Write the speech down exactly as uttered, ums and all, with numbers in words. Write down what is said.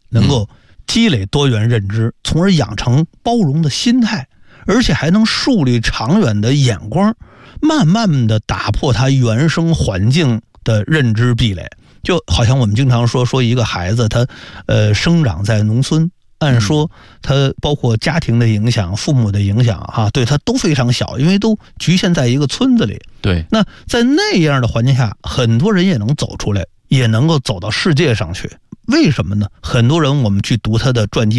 能够积累多元认知，从而养成包容的心态，而且还能树立长远的眼光，慢慢的打破他原生环境的认知壁垒。就好像我们经常说说一个孩子他呃生长在农村，按说他包括家庭的影响、父母的影响啊，对他都非常小，因为都局限在一个村子里。 对， 那在那样的环境下，很多人也能走出来，也能够走到世界上去。为什么呢？很多人我们去读他的传记